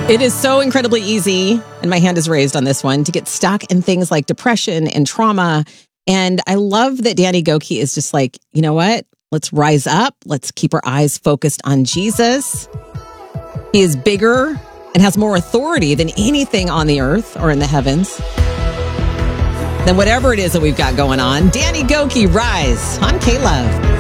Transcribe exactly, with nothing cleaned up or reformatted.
It is so incredibly easy, and my hand is raised on this one, to get stuck in things like depression and trauma. And I love that Danny Gokey is just like, you know what? Let's rise up. Let's keep our eyes focused on Jesus. He is bigger and has more authority than anything on the earth or in the heavens. Than whatever it is that we've got going on. Danny Gokey, Rise on K-Love.